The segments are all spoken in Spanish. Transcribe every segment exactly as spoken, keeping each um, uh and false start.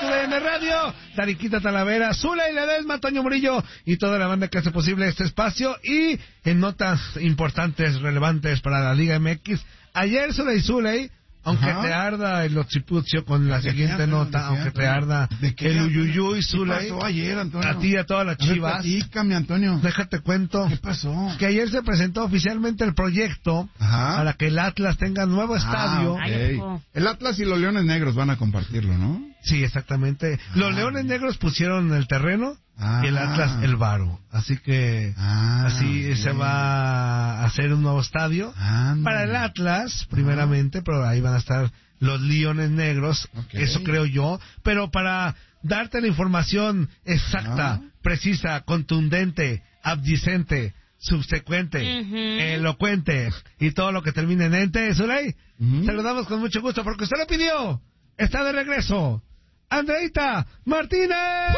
Tu D N Radio, Tariquita Talavera, Zula y Ledesma, Toño Murillo y toda la banda que hace posible este espacio. Y en notas importantes, relevantes para la Liga M X, ayer Zula y Zuley, aunque Ajá. te arda el occipucio con la siguiente nota, aunque te arda el uyuyuy, Zuley, ¿qué pasó ayer, Antonio? A ti y a todas las chivas. Platícame, Antonio. Déjate cuento. ¿Qué pasó? Que ayer se presentó oficialmente el proyecto Ajá. para que el Atlas tenga nuevo estadio. Ah, okay. El Atlas y los Leones Negros van a compartirlo, ¿no? Sí, exactamente. Ah, los Leones Negros pusieron el terreno ah, y el Atlas el varo. Así que ah, así bien. se va a hacer un nuevo estadio ah, para el Atlas, primeramente, ah. pero ahí van a estar los Leones Negros, okay. eso creo yo. Pero para darte la información exacta, ah. precisa, contundente, abdicente, subsecuente, uh-huh. elocuente y todo lo que termine en ente, Zuley, uh-huh. saludamos con mucho gusto porque usted lo pidió. Está de regreso Andreita Martínez.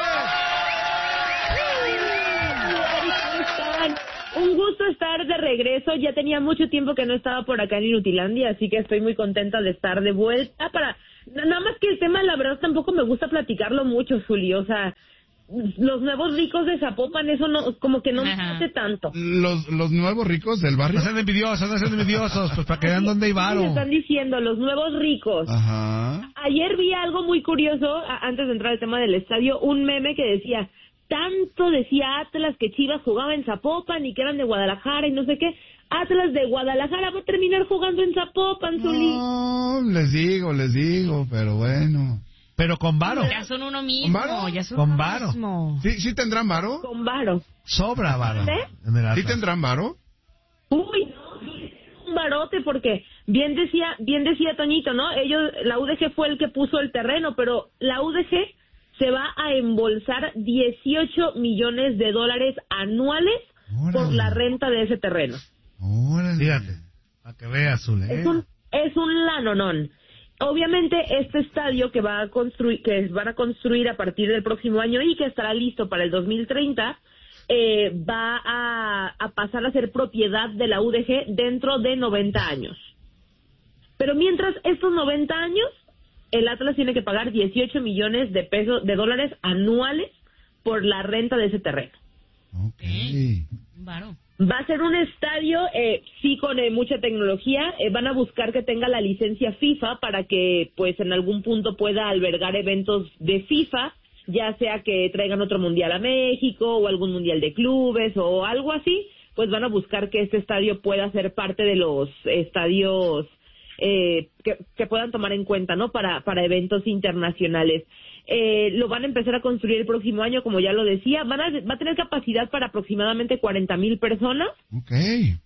Un gusto estar de regreso. Ya tenía mucho tiempo que no estaba por acá en Inutilandia, así que estoy muy contenta de estar de vuelta. Para nada más que el tema, la verdad, tampoco me gusta platicarlo mucho, Zuli. O sea, los nuevos ricos de Zapopan, eso no, como que no me hace tanto. Los los nuevos ricos del barrio. No sean envidiosos, no sean envidiosos, pues para que vean dónde hay varo. Me están diciendo, los nuevos ricos. Ajá. Ayer vi algo muy curioso, antes de entrar al tema del estadio, un meme que decía, tanto decía Atlas que Chivas jugaba en Zapopan y que eran de Guadalajara y no sé qué. Atlas de Guadalajara va a terminar jugando en Zapopan, Zuli. No, les digo, les digo, pero bueno. Pero con varo. Ya son uno mismo. ¿Con varo? Ya son con uno varo. Mismo. ¿Sí, ¿Sí tendrán varo? Con varo. Sobra varo. ¿Sí? ¿Sí tendrán varo? Uy, no, un barote porque bien decía, bien decía Toñito, ¿no? Ellos, la U D G fue el que puso el terreno, pero la U D G se va a embolsar dieciocho millones de dólares anuales Órale. por la renta de ese terreno. Órale. Fíjate, para que veas, Zule. Es un, es un lanonón. Obviamente este estadio que va a construir, que van a construir a partir del próximo año y que estará listo para el dos mil treinta, eh, va a, a pasar a ser propiedad de la U D G dentro de noventa años. Pero mientras estos noventa años, el Atlas tiene que pagar dieciocho millones de pesos, de dólares anuales por la renta de ese terreno. Okay. Claro. Va a ser un estadio, eh, sí, con eh, mucha tecnología. Eh, van a buscar que tenga la licencia FIFA para que, pues, en algún punto pueda albergar eventos de FIFA, ya sea que traigan otro mundial a México o algún mundial de clubes o algo así. Pues van a buscar que este estadio pueda ser parte de los estadios eh, que, que puedan tomar en cuenta, ¿no? Para para eventos internacionales. Eh, lo van a empezar a construir el próximo año, como ya lo decía. Van a, va a tener capacidad para aproximadamente cuarenta mil personas. Okay.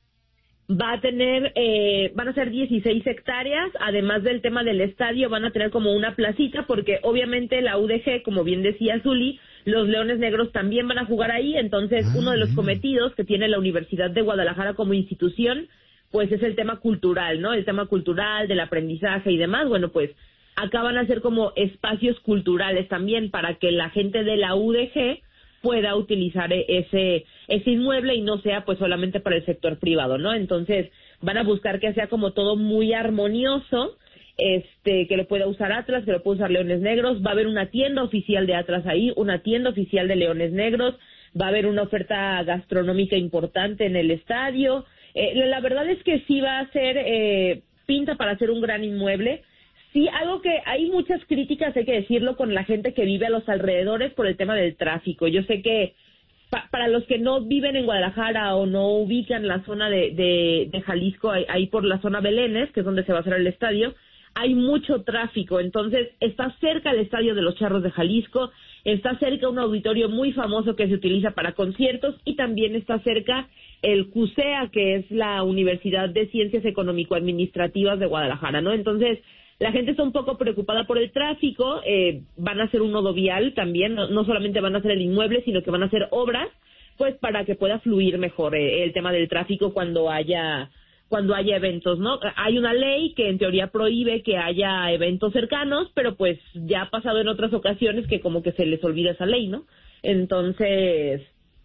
Va a tener, eh, van a ser dieciséis hectáreas. Además del tema del estadio, van a tener como una placita, porque obviamente la U D G, como bien decía Zuli, los Leones Negros también van a jugar ahí. Entonces, ah, uno de los cometidos que tiene la Universidad de Guadalajara como institución, pues es el tema cultural, ¿no? El tema cultural, del aprendizaje y demás. Bueno, pues acá van a ser como espacios culturales también para que la gente de la U D G pueda utilizar ese ese inmueble y no sea pues solamente para el sector privado, ¿no? Entonces van a buscar que sea como todo muy armonioso, este que lo pueda usar Atlas, que lo pueda usar Leones Negros. Va a haber una tienda oficial de Atlas ahí, una tienda oficial de Leones Negros, va a haber una oferta gastronómica importante en el estadio. Eh, la verdad es que sí va a ser eh, pinta para hacer un gran inmueble. Sí, algo que hay muchas críticas, hay que decirlo, con la gente que vive a los alrededores por el tema del tráfico. Yo sé que pa para los que no viven en Guadalajara o no ubican la zona de, de, de Jalisco, ahí, ahí por la zona Belénes, que es donde se va a hacer el estadio, hay mucho tráfico. Entonces, está cerca el estadio de los Charros de Jalisco, está cerca un auditorio muy famoso que se utiliza para conciertos y también está cerca el CUSEA, que es la Universidad de Ciencias Económico-Administrativas de Guadalajara, ¿no? Entonces, la gente está un poco preocupada por el tráfico. Eh, van a hacer un nodo vial también, no, no solamente van a hacer el inmueble, sino que van a hacer obras, pues para que pueda fluir mejor eh, el tema del tráfico cuando haya cuando haya eventos, ¿no? Hay una ley que en teoría prohíbe que haya eventos cercanos, pero pues ya ha pasado en otras ocasiones que como que se les olvida esa ley, ¿no? Entonces,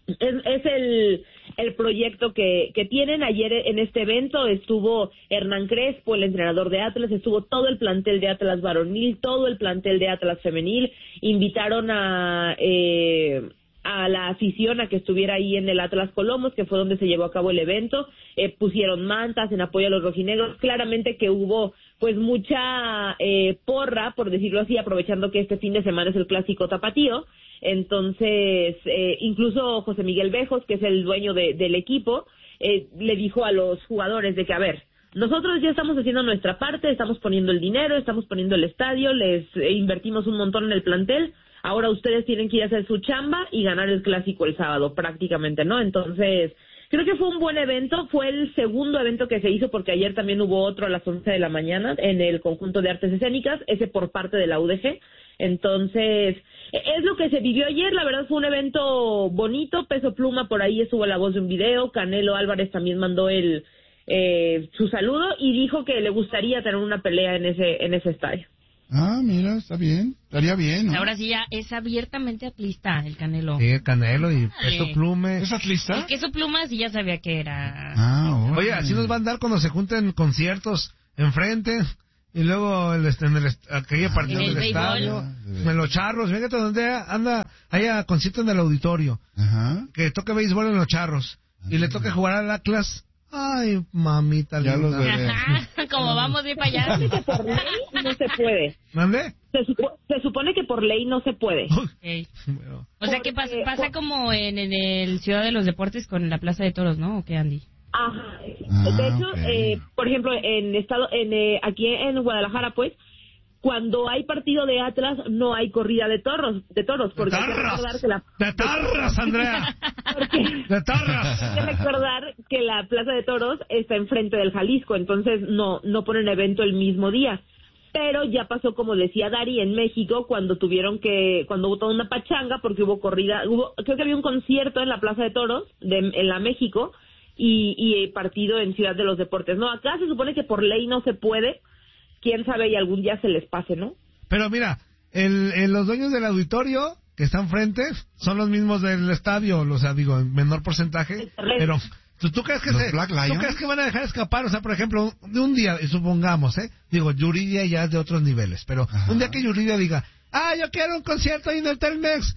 Es, es el, el proyecto que, que tienen. Ayer en este evento estuvo Hernán Crespo, el entrenador de Atlas, estuvo todo el plantel de Atlas varonil, todo el plantel de Atlas femenil. Invitaron a eh, a la afición a que estuviera ahí en el Atlas Colomos, que fue donde se llevó a cabo el evento. Eh, pusieron mantas en apoyo a los rojinegros. Claramente que hubo pues mucha eh, porra, por decirlo así, aprovechando que este fin de semana es el clásico tapatío. Entonces, eh, incluso José Miguel Bejos, que es el dueño de, del equipo, eh, le dijo a los jugadores de que, a ver, nosotros ya estamos haciendo nuestra parte, estamos poniendo el dinero, estamos poniendo el estadio, les eh, invertimos un montón en el plantel, ahora ustedes tienen que ir a hacer su chamba y ganar el clásico el sábado, prácticamente, ¿no? Entonces, creo que fue un buen evento, fue el segundo evento que se hizo, porque ayer también hubo otro a las once de la mañana en el conjunto de artes escénicas, ese por parte de la U D G. Entonces, es lo que se vivió ayer. La verdad fue un evento bonito. Peso Pluma por ahí estuvo la voz de un video. Canelo Álvarez también mandó el eh, su saludo y dijo que le gustaría tener una pelea en ese en ese estadio. Ah, mira, está bien, estaría bien, ¿no? Ahora sí ya es abiertamente atlista el Canelo. Sí, el Canelo y Peso Pluma. ¿Es atlista? El Queso Pluma sí ya sabía que era. Ah, oye, así nos van a dar cuando se junten conciertos enfrente. Y luego el, en el, aquella partido del estadio, en los charros, fíjate donde anda, haya concierto en el auditorio, ajá, que toque béisbol en los charros, ajá, y le toque jugar al Atlas. Ay, mamita ya linda. Los veré. Ajá, como vamos bien para allá. Se supone que por ley no se puede. ¿Mande? Se, supo, se supone que por ley no se puede. Okay. O sea que pasa, pasa como en, en el Ciudad de los Deportes con la Plaza de Toros, ¿no? ¿O qué, Andy? Ajá. Ah, de hecho, okay. eh, por ejemplo, en estado, en eh, aquí en Guadalajara, pues, cuando hay partido de Atlas no hay corrida de toros, de toros, porque de hay que recordar que la de tarras, Andrea, porque de tarras. hay que recordar que la Plaza de Toros está enfrente del Jalisco, entonces no no ponen evento el mismo día. Pero ya pasó, como decía Dari, en México, cuando tuvieron que, cuando hubo toda una pachanga, porque hubo corrida, hubo, creo que había un concierto en la Plaza de Toros, de, en la México, y, y partido en Ciudad de los Deportes. No, acá se supone que por ley no se puede, quién sabe y algún día se les pase, ¿no? Pero mira, el, el, los dueños del auditorio que están frente son los mismos del estadio, o sea, digo, en menor porcentaje, pero ¿tú, tú crees que se, ¿tú crees que van a dejar escapar? O sea, por ejemplo, de un día, supongamos, ¿eh? Digo, Yuridia ya es de otros niveles, pero ajá, un día que Yuridia diga, ah, yo quiero un concierto ahí en el Telmex,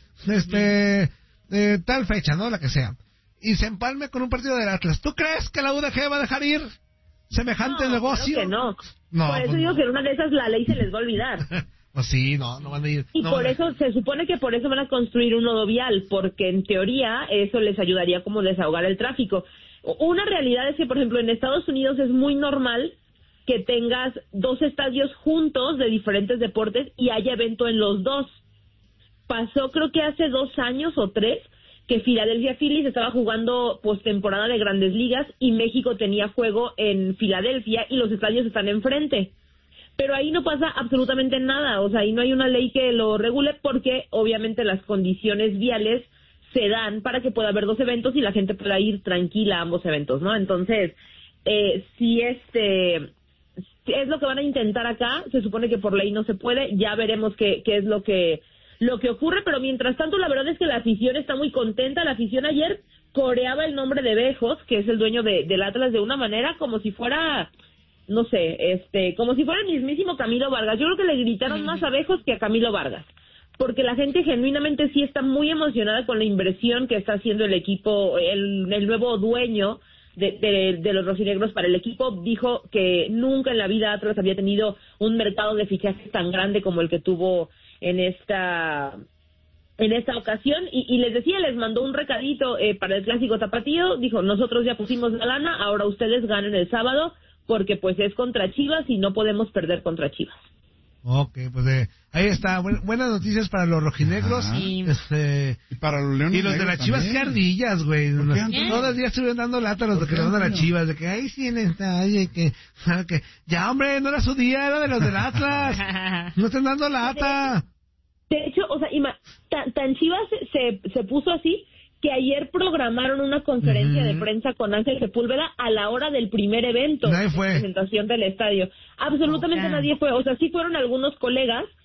este, de tal fecha, ¿no? La que sea. Y se empalme con un partido del Atlas. ¿Tú crees que la U D G va a dejar ir semejante no, negocio? Claro que no. no. Por eso pues digo no. que en una de esas la ley se les va a olvidar. Pues sí, no, no van a ir. Y no por a... eso, se supone que por eso van a construir un nodo vial, porque en teoría eso les ayudaría como desahogar el tráfico. Una realidad es que, por ejemplo, en Estados Unidos es muy normal que tengas dos estadios juntos de diferentes deportes y haya evento en los dos. Pasó creo que hace dos años o tres que Philadelphia Phillies estaba jugando postemporada de Grandes Ligas y México tenía juego en Filadelfia y los estadios están enfrente. Pero ahí no pasa absolutamente nada, o sea, ahí no hay una ley que lo regule porque obviamente las condiciones viales se dan para que pueda haber dos eventos y la gente pueda ir tranquila a ambos eventos, ¿no? Entonces, eh, si este si es lo que van a intentar acá, se supone que por ley no se puede, ya veremos qué, qué es lo que lo que ocurre, pero mientras tanto la verdad es que la afición está muy contenta. La afición ayer coreaba el nombre de Bejos, que es el dueño de, del Atlas, de una manera como si fuera, no sé, este, como si fuera el mismísimo Camilo Vargas. Yo creo que le gritaron más a Bejos que a Camilo Vargas, porque la gente genuinamente sí está muy emocionada con la inversión que está haciendo el equipo, el, el nuevo dueño de, de, de los rojinegros para el equipo. Dijo que nunca en la vida Atlas había tenido un mercado de fichajes tan grande como el que tuvo en esta en esta ocasión, y, y les decía, les mandó un recadito eh, para el clásico tapatío. Dijo, nosotros ya pusimos la lana, ahora ustedes ganen el sábado, porque pues es contra Chivas y no podemos perder contra Chivas. Ok, pues eh, ahí está, Bu- buenas noticias para los rojinegros. Sí. Este, y para los leones y los de las Chivas, qué ardillas, güey. ¿Por qué? Todos los días estuvieron dando lata a los de que le dan a las Chivas, de que ahí sí está, oye, que, que ya, hombre, no era su día, era de los del Atlas. No están dando lata. De hecho, o sea, ima- tan, tan Chivas se, se, se puso así que ayer programaron una conferencia uh-huh. de prensa con Ángel Sepúlveda a la hora del primer evento. Nadie fue. De presentación del estadio. Absolutamente okay. nadie fue. O sea, sí fueron algunos colegas,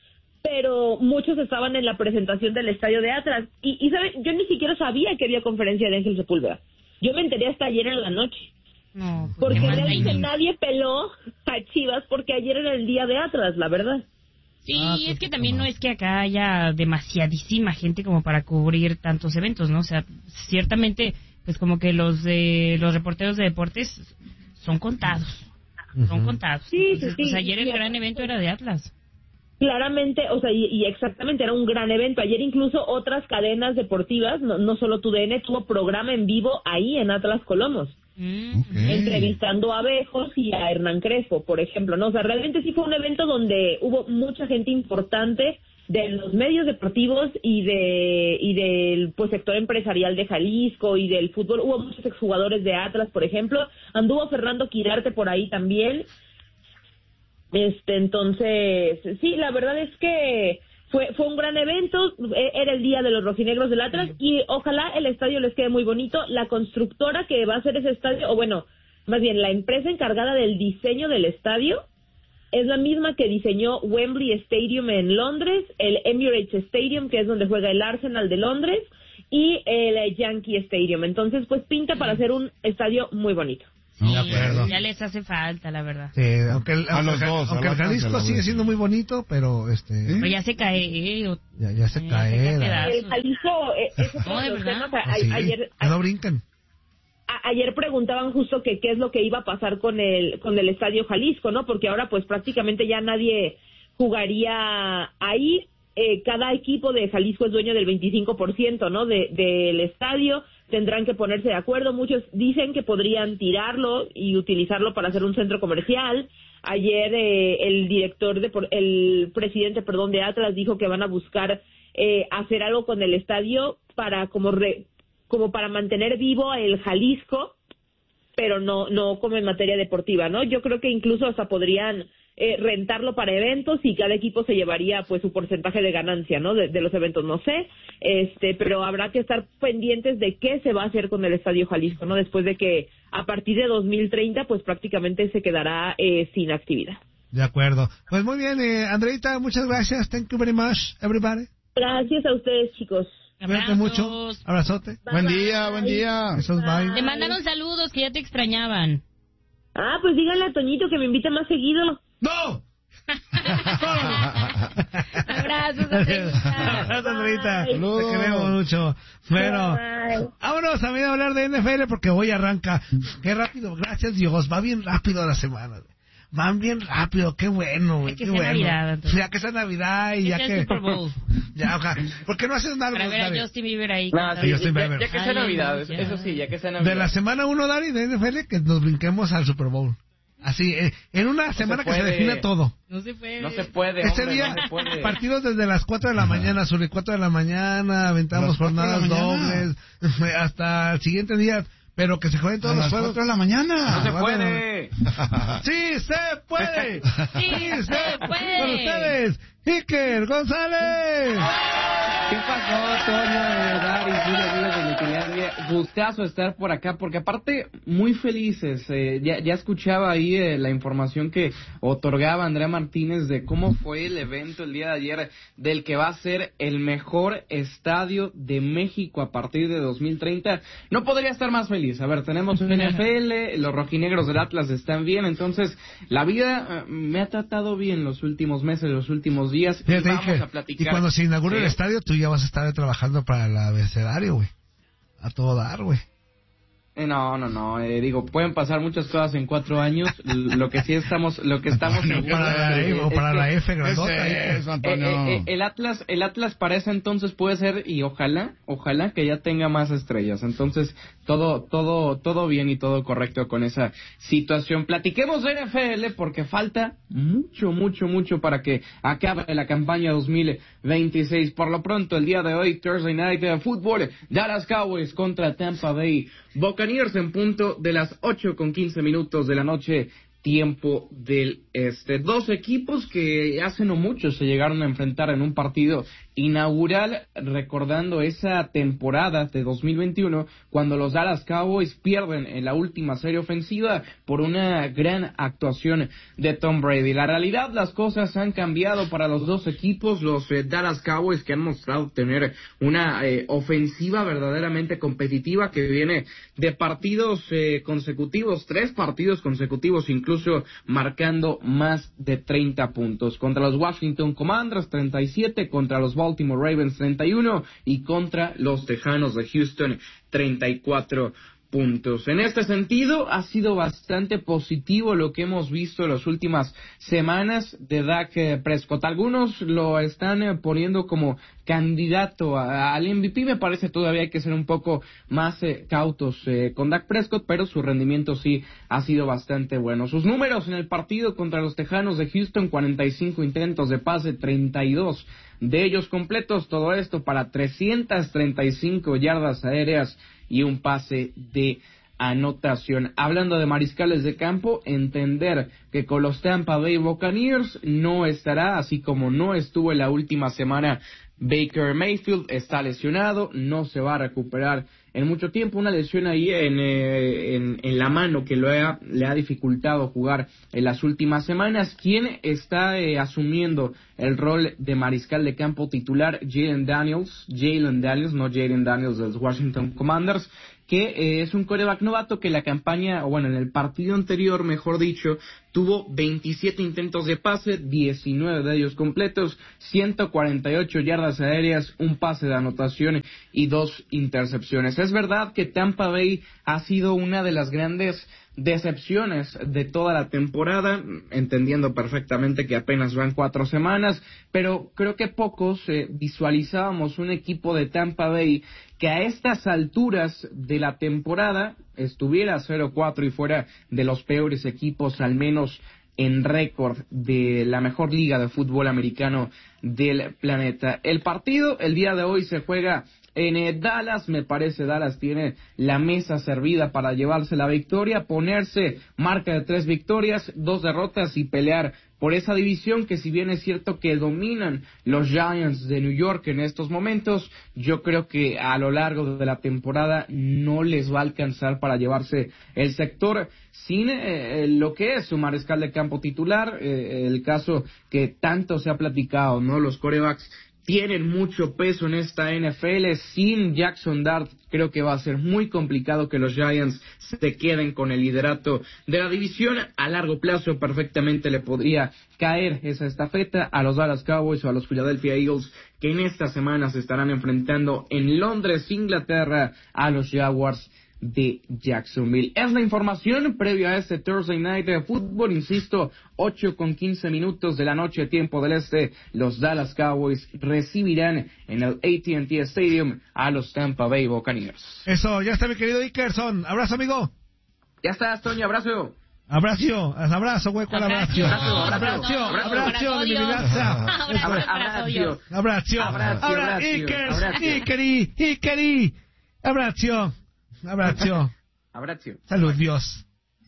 pero muchos estaban en la presentación del estadio de Atlas. Y, y ¿sabe? Yo ni siquiera sabía que había conferencia de Ángel Sepúlveda. Yo me enteré hasta ayer en la noche. No, pues porque realmente nadie peló a Chivas porque ayer era el día de Atlas, la verdad. Sí, ah, es que también no es que acá haya demasiadísima gente como para cubrir tantos eventos, ¿no? O sea, ciertamente, pues como que los de los reporteros de deportes son contados, uh-huh. son contados. Sí, Entonces, sí, pues sí, ayer sí, el sí. gran evento era de Atlas. Claramente, o sea, y, y exactamente, era un gran evento. Ayer incluso otras cadenas deportivas, no, no solo T U D N, tuvo programa en vivo ahí en Atlas Colomos. Okay. Entrevistando a Abejos y a Hernán Crespo, por ejemplo, ¿no? O sea, realmente sí fue un evento donde hubo mucha gente importante de los medios deportivos y de y del pues sector empresarial de Jalisco y del fútbol. Hubo muchos exjugadores de Atlas, por ejemplo. Anduvo Fernando Quirarte por ahí también. Este, entonces, sí, la verdad es que Fue fue un gran evento, era el día de los rojinegros del Atlas y ojalá el estadio les quede muy bonito. La constructora que va a hacer ese estadio, o bueno, más bien la empresa encargada del diseño del estadio, es la misma que diseñó Wembley Stadium en Londres, el Emirates Stadium, que es donde juega el Arsenal de Londres, y el Yankee Stadium. Entonces, pues pinta para hacer un estadio muy bonito. Sí, ya les hace falta, la verdad. Sí, aunque el, aunque, los dos, aunque el Jalisco sigue siendo muy bonito, pero este... ¿Eh? Pero ya se cae. Eh, ya, ya se ya cae. Se el Jalisco... Eh, eso no, de verdad. Temas, a, sí, ayer, a, no brincan. A, ayer preguntaban justo que qué es lo que iba a pasar con el con el Estadio Jalisco, ¿no? Porque ahora pues prácticamente ya nadie jugaría ahí. Eh, cada equipo de Jalisco es dueño del veinticinco por ciento, ¿no? De, del estadio. Tendrán que ponerse de acuerdo. Muchos dicen que podrían tirarlo y utilizarlo para hacer un centro comercial. Ayer eh, el director, de el presidente, perdón, de Atlas dijo que van a buscar eh, hacer algo con el estadio para como re, como para mantener vivo el Jalisco, pero no no como en materia deportiva, ¿no? Yo creo que incluso hasta podrían eh, rentarlo para eventos y cada equipo se llevaría pues su porcentaje de ganancia, ¿no? De, de los eventos, no sé, este, pero habrá que estar pendientes de qué se va a hacer con el Estadio Jalisco, ¿no? Después de que a partir de dos mil treinta pues prácticamente se quedará eh, sin actividad. De acuerdo. Pues muy bien, eh, Andreita, muchas gracias. Thank you very much, everybody. Gracias a ustedes, chicos. Cuídate mucho. Abrazote. Bye, buen bye. día, buen día. Besos, bye. Te mandaron saludos que ya te extrañaban. Ah, pues díganle a Toñito que me invite más seguido. ¡No! Abrazos, Andreita. Abrazos, Andreita. Te queremos mucho. Bueno, bye. Vámonos a a hablar de N F L porque hoy arranca. Qué rápido, gracias Dios. Va bien rápido la semana. Van bien rápido, qué bueno, güey, qué bueno. Navidad, ya que sea Navidad y ya que... Super Bowl. Ya, ojalá. ¿Por qué no haces nada? Para ver a Justin Bieber ahí. No, sí, Justin Bieber. Ya, ya que sea Navidad, Ay, eso sí, ya que sea Navidad. De la semana uno, Dari, de N F L, que nos brinquemos al Super Bowl. Así, eh, en una no semana se que se define todo. No se puede. No se puede, Ese hombre, día, no se puede. Partidos desde las cuatro de la mañana, sobre cuatro de la mañana, aventamos jornadas dobles, hasta el siguiente día... Pero que se jueguen todos los juegos. A las cuatro de la mañana. ¡No se puede! ¡Sí se puede! ¡Sí se puede! Con ustedes, Iker González. ¿Qué pasó, Toño? De verdad, y sí, amigos de Mitilandia, gustazo estar por acá, porque aparte, muy felices. Eh, ya, ya escuchaba ahí eh, la información que otorgaba Andrea Martínez de cómo fue el evento el día de ayer, del que va a ser el mejor estadio de México a partir de dos mil treinta. No podría estar más feliz. A ver, tenemos un N F L, los rojinegros del Atlas están bien, entonces la vida eh, me ha tratado bien los últimos meses, los últimos días. Ya y te vamos dije, a platicar. Y cuando se inaugure ¿Sí? el estadio, tú ya vas a estar trabajando para el abecedario, güey. A todo dar, güey. Eh, no, no, no. Eh, digo, pueden pasar muchas cosas en cuatro años. Lo que sí estamos, lo que estamos no, para la, eh, o para que, la F grandota. Es, eh, eh, el Atlas, el Atlas para ese entonces puede ser y ojalá, ojalá que ya tenga más estrellas. Entonces todo, todo, todo bien y todo correcto con esa situación. Platiquemos de N F L porque falta mucho, mucho, mucho para que acabe la campaña dos mil veintiséis. Por lo pronto, el día de hoy, Thursday Night Football, Dallas Cowboys contra Tampa Bay Buccaneers en punto de las ocho con quince minutos de la noche tiempo del este. Dos equipos que hace no mucho se llegaron a enfrentar en un partido inaugural, recordando esa temporada de dos mil veintiuno, cuando los Dallas Cowboys pierden en la última serie ofensiva por una gran actuación de Tom Brady. La realidad, las cosas han cambiado para los dos equipos. Los eh, Dallas Cowboys, que han mostrado tener una eh, ofensiva verdaderamente competitiva, que viene de partidos eh, consecutivos, tres partidos consecutivos, incluso marcando más de treinta puntos. Contra los Washington Commanders, treinta y siete, contra los Baltimore Ravens, treinta y uno, y contra los Tejanos de Houston, treinta y cuatro puntos. En este sentido, ha sido bastante positivo lo que hemos visto en las últimas semanas de Dak Prescott. Algunos lo están poniendo como candidato a, al M V P. Me parece todavía hay que ser un poco más eh, cautos eh, con Dak Prescott, pero su rendimiento sí ha sido bastante bueno. Sus números en el partido contra los Tejanos de Houston: cuarenta y cinco intentos de pase, treinta y dos de ellos completos, todo esto para trescientas treinta y cinco yardas aéreas y un pase de anotación. Hablando de mariscales de campo, entender que con los Tampa Bay Buccaneers no estará, así como no estuvo en la última semana Baker Mayfield, está lesionado, no se va a recuperar en mucho tiempo, una lesión ahí en, eh, en, en la mano que lo ha, le ha dificultado jugar en las últimas semanas. ¿Quién está eh, asumiendo el rol de mariscal de campo titular? Jalen Daniels, Jalen Daniels, no Jalen Daniels de los Washington Commanders, que eh, es un quarterback novato que la campaña, o bueno, en el partido anterior, mejor dicho, tuvo veintisiete intentos de pase, diecinueve de ellos completos, ciento cuarenta y ocho yardas aéreas, un pase de anotación y dos intercepciones. Es verdad que Tampa Bay ha sido una de las grandes decepciones de toda la temporada, entendiendo perfectamente que apenas van cuatro semanas, pero creo que pocos eh, visualizábamos un equipo de Tampa Bay que a estas alturas de la temporada estuviera cero cuatro y fuera de los peores equipos, al menos en récord, de la mejor liga de fútbol americano del planeta. El partido el día de hoy se juega en eh, Dallas. Me parece Dallas tiene la mesa servida para llevarse la victoria, ponerse marca de tres victorias, dos derrotas y pelear por esa división que, si bien es cierto que dominan los Giants de New York en estos momentos, yo creo que a lo largo de la temporada no les va a alcanzar para llevarse el sector sin eh, lo que es su mariscal de campo titular. Eh, el caso que tanto se ha platicado, ¿no? Los quarterbacks tienen mucho peso en esta N F L. Sin Jackson Dart, creo que va a ser muy complicado que los Giants se queden con el liderato de la división. A largo plazo perfectamente le podría caer esa estafeta a los Dallas Cowboys o a los Philadelphia Eagles, que en esta semana se estarán enfrentando en Londres, Inglaterra, a los Jaguars de Jacksonville. Es la información previa a este Thursday Night de Football. Insisto, ocho con quince minutos de la noche, tiempo del este. Los Dallas Cowboys recibirán en el A T and T Stadium a los Tampa Bay Buccaneers. Eso, ya está mi querido Dickerson. Abrazo, amigo. Ya está, Toño, abrazo. Abrazo, abrazo, güey, ¿cuál abrazo? Abrazo, abrazo de mi vida. Abrazo, abrazo, abrazo, Iker, Ikeri, Ikeri, abrazo. Abrazo. Abrazo. Salud, Dios.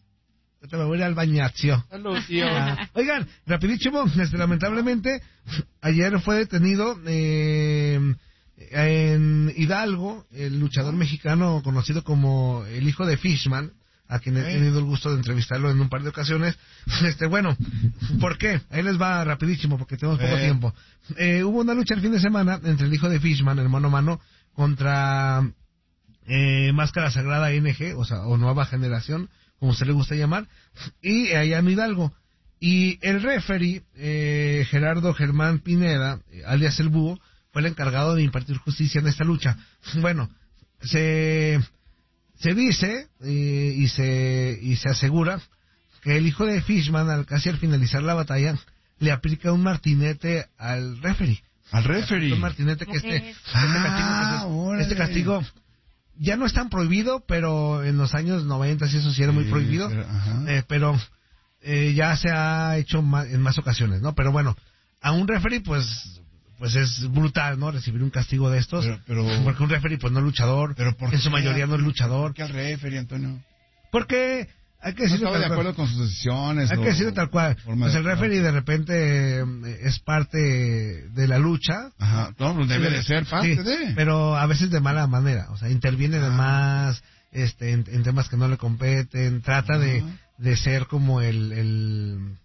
Yo te me voy al bañacio. Salud, Dios. Ah, oigan, rapidísimo, este, lamentablemente, ayer fue detenido eh, en Hidalgo el luchador mexicano conocido como el hijo de Fishman, a quien he tenido el gusto de entrevistarlo en un par de ocasiones. Este, bueno, ¿por qué? Ahí les va rapidísimo porque tenemos poco eh. tiempo. Eh, hubo una lucha el fin de semana entre el hijo de Fishman, el mano a mano, contra Eh, Máscara Sagrada N G, o sea, o Nueva Generación, como se le gusta llamar, y allá en Hidalgo. Y el referee, eh, Gerardo Germán Pineda, alias El Búho, fue el encargado de impartir justicia en esta lucha. Bueno, se se dice eh, y se y se asegura que el hijo de Fishman, al casi al finalizar la batalla, le aplica un martinete al referee. Al referee. Un martinete que este, este castigo, pues, este castigo ya no es tan prohibido, pero en los años noventa sí eso sí era muy prohibido, pero, eh, pero eh, ya se ha hecho más, en más ocasiones, ¿no? Pero bueno, a un referee pues pues es brutal, ¿no? Recibir un castigo de estos, pero, pero, porque un referee pues no es luchador, pero en su mayoría no es luchador. ¿Por qué al referee, Antonio? Porque hay que decirlo no estaba de acuerdo cual. con sus decisiones. Hay o, que decirlo tal cual. Pues el referee de repente es parte de la lucha. Ajá, no, debe de ser parte sí, de. Pero a veces de mala manera, o sea, interviene de más este, en, en temas que no le competen, trata de, de ser como el... el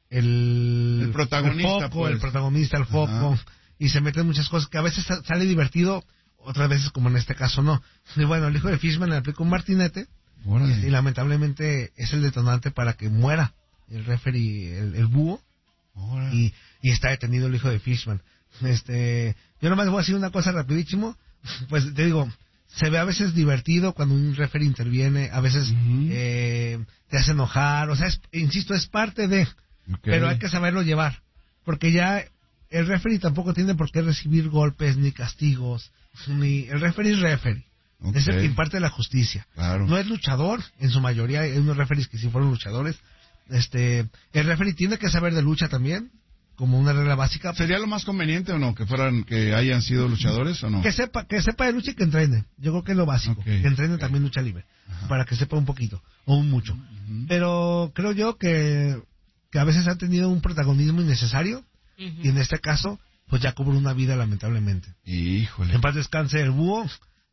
el, el protagonista, el foco, pues. el protagonista, el foco, ajá. Y se meten muchas cosas que a veces sale divertido, otras veces como en este caso no. Y bueno, el hijo de Fishman le aplica un martinete y, y lamentablemente es el detonante para que muera el referee, el, el búho, y, y está detenido el hijo de Fishman. Este, yo nomás voy a decir una cosa rapidísimo, pues te digo, se ve a veces divertido cuando un referee interviene, a veces uh-huh. eh, te hace enojar, o sea, es, insisto, es parte de... Okay. Pero hay que saberlo llevar, porque ya el referee tampoco tiene por qué recibir golpes ni castigos, ni el referee es referee, okay. Es el que imparte la justicia. Claro. No es luchador, en su mayoría hay unos referees que sí fueron luchadores. Este, el referee tiene que saber de lucha también, como una regla básica. ¿Sería lo más conveniente o no que fueran, que hayan sido luchadores o no? Que sepa, que sepa de lucha y que entrene. Yo creo que es lo básico, okay. Que entrene okay. También lucha libre, ajá. Para que sepa un poquito o un mucho. Uh-huh. Pero creo yo que que a veces han tenido un protagonismo innecesario, uh-huh. Y en este caso, pues ya cobró una vida lamentablemente. Híjole. En paz descanse el búho,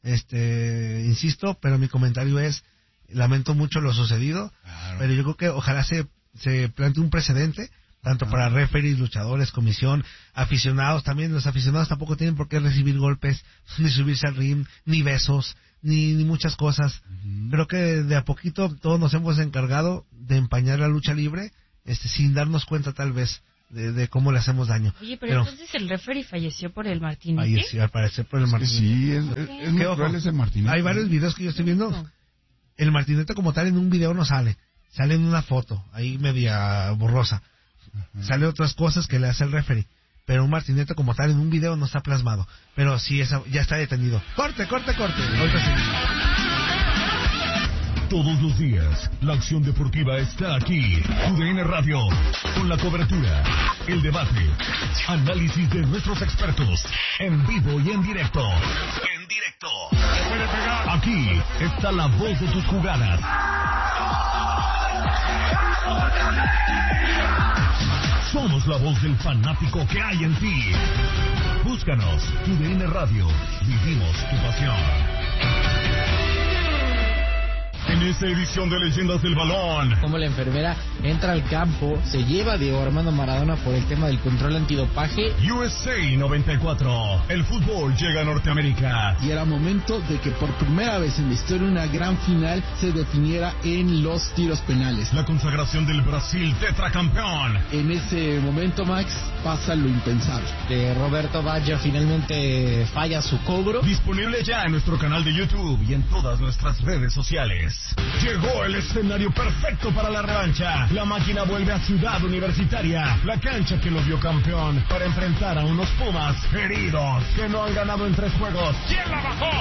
este, insisto, pero mi comentario es, lamento mucho lo sucedido, claro. Pero yo creo que ojalá se, se plantee un precedente, tanto ah. para referees, luchadores, comisión, aficionados también. Los aficionados tampoco tienen por qué recibir golpes, ni subirse al ring, ni besos, ni, ni muchas cosas. Uh-huh. Creo que de a poquito todos nos hemos encargado de empañar la lucha libre, Este, sin darnos cuenta tal vez de, de cómo le hacemos daño. Oye, pero, pero entonces el referee falleció por el martinete. Falleció, al parecer por el martinete. Sí, es, es, es muy cruel ese martinete. Hay varios videos que yo estoy viendo. El martinete como tal en un video no sale. Sale en una foto, ahí media borrosa. Uh-huh. Sale otras cosas que le hace el referee. Pero un martinete como tal en un video no está plasmado. Pero sí, esa, ya está detenido. ¡Corte, corte, corte! Ahorita seguimos. Todos los días, la acción deportiva está aquí. U D N Radio, con la cobertura, el debate, análisis de nuestros expertos, en vivo y en directo. En directo. Aquí está la voz de tus jugadas. Somos la voz del fanático que hay en ti. Búscanos, U D N Radio, vivimos tu pasión. En esta edición de Leyendas del Balón, como la enfermera entra al campo, se lleva a Diego Armando Maradona por el tema del control antidopaje. U S A noventa y cuatro, el fútbol llega a Norteamérica. Y era momento de que por primera vez en la historia una gran final se definiera en los tiros penales. La consagración del Brasil tetracampeón. En ese momento, Max, pasa lo impensable. De Roberto Baggio finalmente falla su cobro. Disponible ya en nuestro canal de YouTube y en todas nuestras redes sociales. Llegó el escenario perfecto para la revancha. La máquina vuelve a Ciudad Universitaria, la cancha que lo vio campeón, para enfrentar a unos Pumas heridos que no han ganado en tres juegos. ¿Quién la bajó?